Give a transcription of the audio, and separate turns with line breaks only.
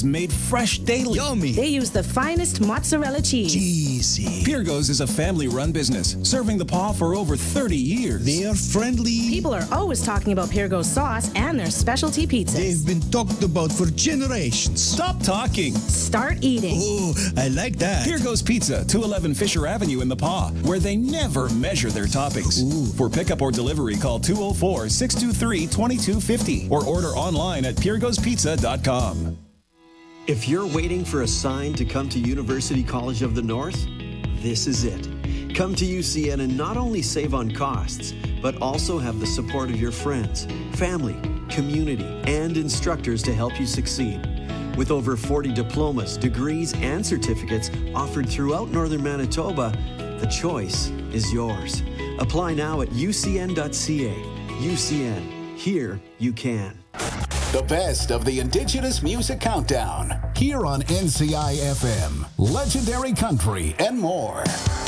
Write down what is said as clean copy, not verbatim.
made fresh daily.
Yummy.
They use the finest mozzarella cheese.
Cheesy.
Pirgo's is a family-run business, serving the paw for over 30 years.
They are friendly.
People are always talking about Pirgo's sauce and their specialty pizzas.
They've been talked about for generations.
Stop talking.
Start eating.
Oh, I like that.
Pirgo's Pizza, 211 Fisher Avenue in the Paw, where they never measure their toppings.
Ooh.
For pickup or delivery, call 204-623-2250 or order online at pirgospizza.com.
If you're waiting for a sign to come to University College of the North, this is it. Come to UCN and not only save on costs, but also have the support of your friends, family, community, and instructors to help you succeed. With over 40 diplomas, degrees, and certificates offered throughout Northern Manitoba, the choice is yours. Apply now at ucn.ca. UCN. Here you can.
The best of the Indigenous Music Countdown, here on NCI FM, Legendary Country, and more.